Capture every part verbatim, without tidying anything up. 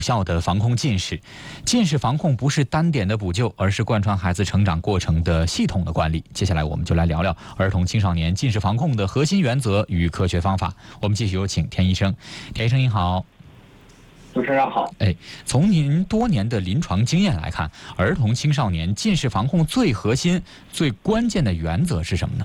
有效的防控近视。近视防控不是单点的补救，而是贯穿孩子成长过程的系统的管理。接下来我们就来聊聊儿童青少年近视防控的核心原则与科学方法。我们继续有请田医生。田医生您好。 主持人好。 哎，从您多年的临床经验来看，儿童青少年近视防控最核心、最关键的原则是什么呢？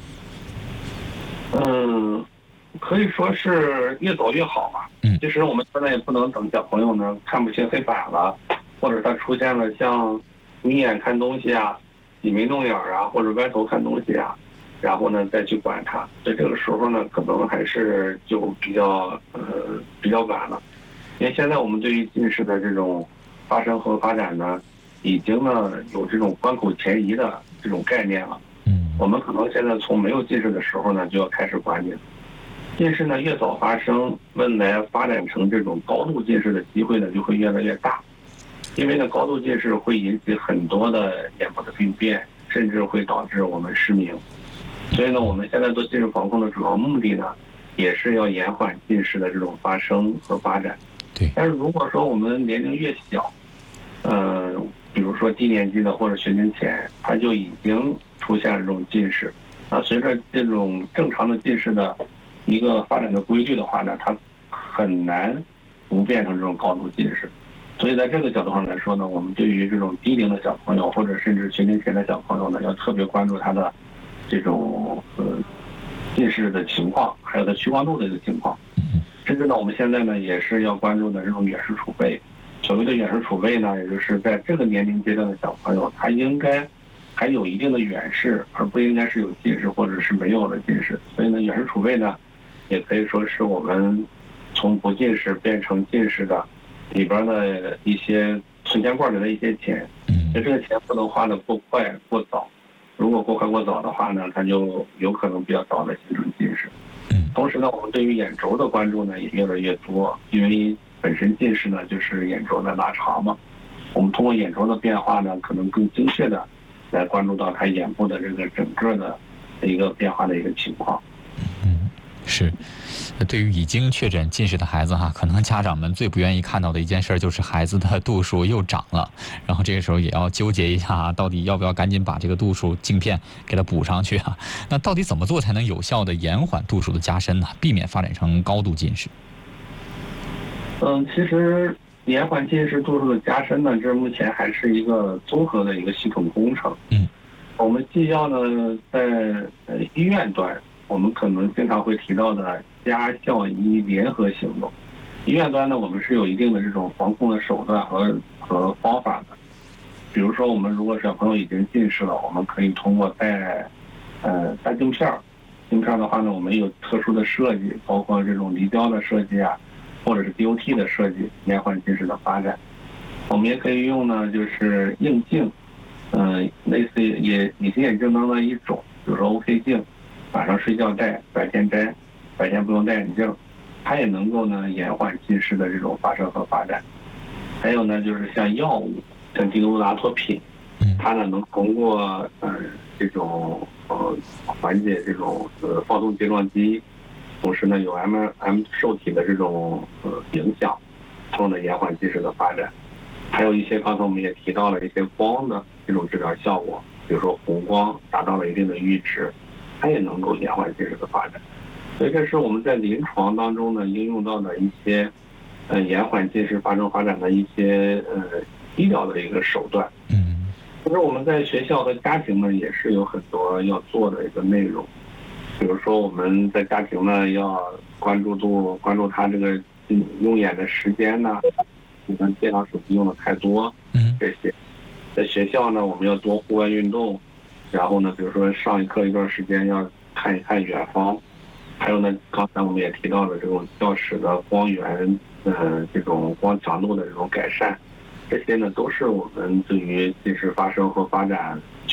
嗯，可以说是越早越好吧。 嗯， 其实我们现在也不能等小朋友呢看不清黑板了，或者他出现了像眯眼看东西啊、挤眉弄眼啊，或者歪头看东西啊，然后呢再去管他。所以这个时候呢，可能还是就比较呃比较晚了。因为现在我们对于近视的这种发生和发展呢，已经呢有这种关口前移的这种概念了。 嗯， 我们可能现在从没有近视的时候呢，就要开始管理了。近视呢越早发生，未来发展成这种高度近视的机会呢就会越来越大。因为呢高度近视会引起很多的眼部的病变，甚至会导致我们失明。所以呢，我们现在做近视防控的主要目的呢，也是要延缓近视的这种发生和发展。 对。 但是如果说我们年龄越小，呃，比如说低年级的或者学龄前，他就已经出现了这种近视。那随着这种正常的近视的一个发展的规律的话呢，它很难不变成这种高度近视。所以在这个角度上来说呢，我们对于这种低龄的小朋友或者甚至学龄前的小朋友呢，要特别关注他的这种呃近视的情况，还有他屈光度的一个情况。甚至呢，我们现在呢也是要关注的这种远视储备。所谓的远视储备呢，也就是在这个年龄阶段的小朋友，他应该还有一定的远视，而不应该是有近视或者是没有了近视。所以呢，远视储备呢，也可以说是我们从不近视变成近视的里边的一些存钱罐里的一些钱。那这个钱不能花得过快过早，如果过快过早的话呢，它就有可能比较早的形成近视。同时呢，我们对于眼轴的关注呢也越来越多，因为本身近视呢就是眼轴的拉长嘛。我们通过眼轴的变化呢，可能更精确的来关注到他眼部的这个整个的一个变化的一个情况。 嗯，是。对于已经确诊近视的孩子哈，可能家长们最不愿意看到的一件事就是孩子的度数又长了，然后这个时候也要纠结一下，到底要不要赶紧把这个度数镜片给它补上去啊？那到底怎么做才能有效的延缓度数的加深呢？避免发展成高度近视？ 嗯，其实延缓近视度数的加深呢，这目前还是一个综合的一个系统工程。 嗯， 我们既要呢在呃医院端，我们可能经常会提到的家校医联合行动。医院端呢，我们是有一定的这种防控的手段和和方法的。比如说，我们如果小朋友已经近视了，我们可以通过戴呃戴镜片儿。镜片的话呢，我们有特殊的设计，包括这种离焦的设计啊，或者是 D O T 的设计，延缓近视的发展。我们也可以用呢，就是硬镜，嗯、呃，类似于也隐形眼镜当中的一种，比如说 O K 镜。晚上睡觉戴，白天摘，白天不用戴眼镜，它也能够呢延缓近视的这种发生和发展。还有呢，就是像药物，像地卢拉托品，它呢能通过呃这种呃缓解这种呃暴动睫状肌，同时呢有 M M 受体的这种呃影响，然后呢延缓近视的发展。还有一些刚才我们也提到了一些光的这种治疗效果，比如说红光达到了一定的阈值。它也能够延缓近视的发展，所以这是我们在临床当中呢应用到的一些，呃，延缓近视发生发展的一些呃医疗的一个手段。 嗯， 其实我们在学校和家庭呢也是有很多要做的一个内容，比如说我们在家庭呢要关注度关注他这个用眼的时间呢，你看电脑手机用的太多， 嗯， 这些，在学校呢我们要多户外运动。然后呢，比如说上一课一段时间要看一看远方，还有呢，刚才我们也提到了这种教室的光源，呃，这种光强度的这种改善，这些呢都是我们对于近视发生和发展